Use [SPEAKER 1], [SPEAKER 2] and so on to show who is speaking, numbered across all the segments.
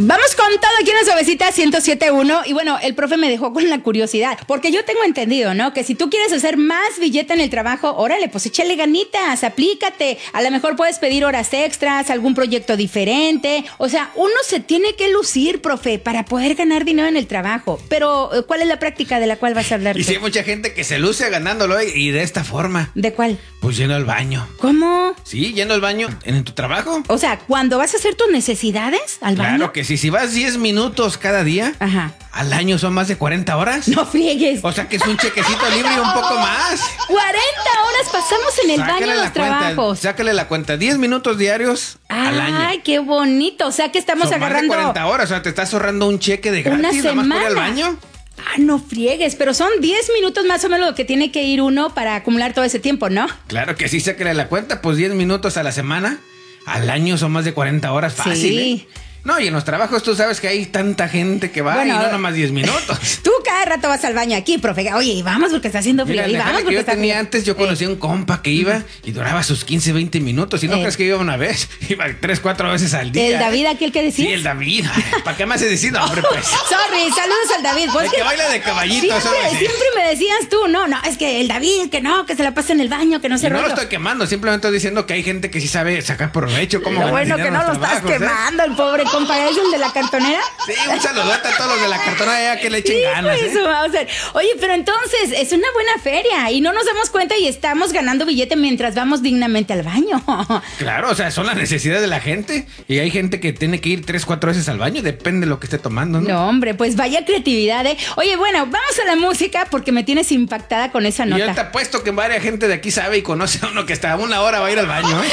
[SPEAKER 1] Vamos con todo aquí en la Suavecita 107.1. Y bueno, el profe me dejó con la curiosidad, porque yo tengo entendido, ¿no? Que si tú quieres hacer más billete en el trabajo, órale, pues échale ganitas, aplícate. A lo mejor puedes pedir horas extras, algún proyecto diferente. O sea, uno se tiene que lucir, profe, para poder ganar dinero en el trabajo. Pero, ¿cuál es la práctica de la cual vas a hablar?
[SPEAKER 2] Y sí hay mucha gente que se luce ganándolo y de esta forma.
[SPEAKER 1] ¿De cuál?
[SPEAKER 2] Pues yendo al baño.
[SPEAKER 1] ¿Cómo?
[SPEAKER 2] Sí, yendo al baño en tu trabajo.
[SPEAKER 1] O sea, cuando vas a hacer tus necesidades al baño.
[SPEAKER 2] Claro que sí, si vas 10 minutos cada día,
[SPEAKER 1] ajá,
[SPEAKER 2] al año son más de 40 horas.
[SPEAKER 1] No friegues.
[SPEAKER 2] O sea que es un chequecito libre y un poco más.
[SPEAKER 1] 40 horas pasamos en el baño en los trabajos.
[SPEAKER 2] Sácale la cuenta, 10 minutos diarios al año.
[SPEAKER 1] Ay, qué bonito. O sea que estamos
[SPEAKER 2] son
[SPEAKER 1] agarrando
[SPEAKER 2] más de 40 horas, o sea, te estás ahorrando un cheque de gratis.
[SPEAKER 1] una semana.
[SPEAKER 2] Nada más por ir al baño.
[SPEAKER 1] Ah, no friegues, pero son 10 minutos más o menos lo que tiene que ir uno para acumular todo ese tiempo, ¿no?
[SPEAKER 2] Claro que sí, sácale la cuenta, pues 10 minutos a la semana, al año son más de 40 horas fácil,
[SPEAKER 1] sí.
[SPEAKER 2] No, y en los trabajos tú sabes que hay tanta gente que va, bueno, y no nomás 10 minutos.
[SPEAKER 1] Tú cada rato vas al baño aquí, profe. Oye, vamos porque está haciendo frío.
[SPEAKER 2] Mira,
[SPEAKER 1] vamos porque
[SPEAKER 2] yo
[SPEAKER 1] está
[SPEAKER 2] tenía
[SPEAKER 1] frío.
[SPEAKER 2] antes, yo conocí a un compa que iba y duraba sus 15, 20 minutos. Y no crees que iba una vez, iba 3, 4 veces al día.
[SPEAKER 1] ¿El David aquel que decías?
[SPEAKER 2] Sí, el David. ¿Para qué me hace decir nombre, pues?
[SPEAKER 1] Sorry, saludos al David.
[SPEAKER 2] El que baila de caballito.
[SPEAKER 1] Siempre me decías tú, no, es que el David, que no, que se la pasa en el baño, que no se
[SPEAKER 2] rollo. No
[SPEAKER 1] rollo.
[SPEAKER 2] lo estoy quemando, simplemente estoy diciendo que hay gente que sí sabe sacar provecho. Como
[SPEAKER 1] bueno que no lo estás quemando, el pobre compa. ¿Es el de la cartonera?
[SPEAKER 2] Sí, un saludote a todos los de la cartonera que le echen ganas.
[SPEAKER 1] Eso, oye, pero entonces es una buena feria y no nos damos cuenta y estamos ganando billete mientras vamos dignamente al baño.
[SPEAKER 2] Claro, o sea, son las necesidades de la gente y hay gente que tiene que ir 3, 4 veces al baño, depende de lo que esté tomando, ¿no?
[SPEAKER 1] No, hombre, pues vaya creatividad, ¿eh? Oye, bueno, vamos a la música porque me tienes impactada con esa nota.
[SPEAKER 2] Y yo te apuesto que varias gente de aquí sabe y conoce a uno que hasta 1 hora va a ir al baño, ¿eh?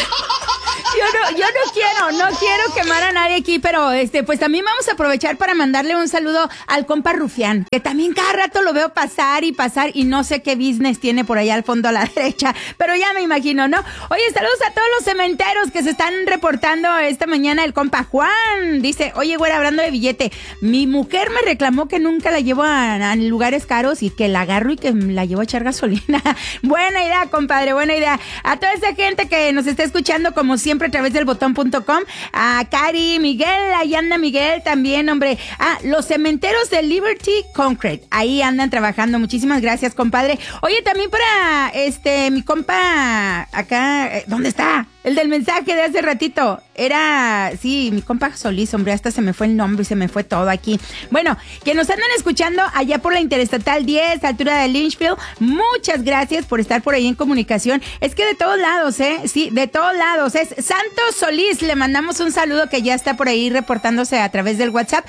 [SPEAKER 1] Yo no quiero quemar a nadie aquí, pero pues también vamos a aprovechar para mandarle un saludo al compa Rufián, que también cada rato lo veo pasar y no sé qué business tiene por allá al fondo a la derecha, pero ya me imagino, ¿no? Oye, saludos a todos los cementeros que se están reportando esta mañana. El compa Juan dice, oye, güera, hablando de billete, mi mujer me reclamó que nunca la llevo a lugares caros y que la agarro y que la llevo a echar gasolina. Buena idea, compadre, buena idea. A toda esa gente que nos está escuchando como siempre a través del botón.com, a Cari, Miguel, ahí anda Miguel también, hombre. Los cementeros de Liberty Concrete, ahí andan trabajando. Muchísimas gracias, compadre. Oye, también para mi compa acá, ¿dónde está? El del mensaje de hace ratito. Era, sí, mi compa Solís, hombre, hasta se me fue el nombre y se me fue todo aquí. Bueno, que nos andan escuchando allá por la Interestatal 10, altura de Lynchville. Muchas gracias por estar por ahí en comunicación. Es que de todos lados, sí, de todos lados. Es Santos Solís, le mandamos un saludo que ya está por ahí reportándose a través del WhatsApp.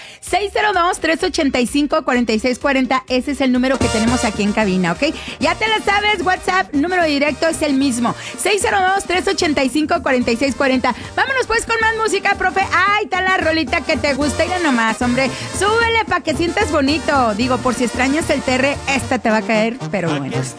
[SPEAKER 1] 602-385-4640, ese es el número que tenemos aquí en cabina, ¿ok? Ya te la sabes, WhatsApp, número directo es el mismo. 602-385-4640. Vámonos pues con más música, profe. Ay, está la rolita que te gusta. Mira nomás, hombre. Súbele para que sientas bonito. Digo, por si extrañas el terre, esta te va a caer, pero bueno.